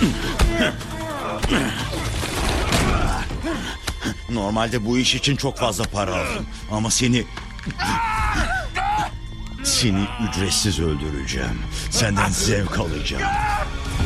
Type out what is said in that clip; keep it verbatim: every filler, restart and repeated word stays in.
Normalde bu iş için çok fazla para alırım. Ama seni... Seni ücretsiz öldüreceğim. Senden zevk alacağım.